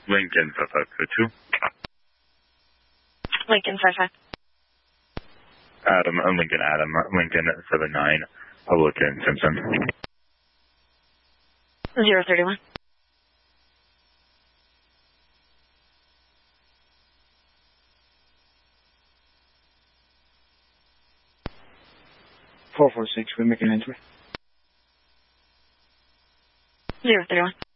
Lincoln 5502. Lincoln 55. Adam, Lincoln 79, Republican Simpson. 031. We're making entry. 031.